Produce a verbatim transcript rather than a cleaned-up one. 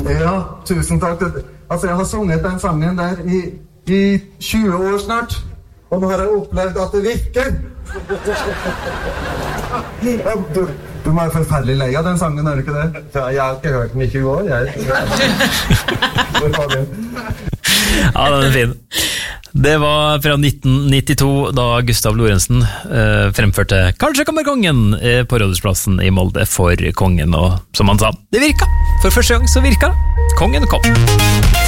Ja, tusen takk. Altså, jeg har sunget den sangen der i, i tjue år snart, og nå har jeg opplevd at det virker. Du, du må være forferdelig lei av den sangen, er du ikke det? Jeg har ikke hørt den i tjue år, jeg. Ja, den er fin. Det var fra nitten nittito, da Gustav Lorentzen eh, fremførte «Kanskje kommer kongen» eh, på Rådhusplassen i Molde for kongen, og som han sa, det virka. For første gang så virka det. Kongen kom.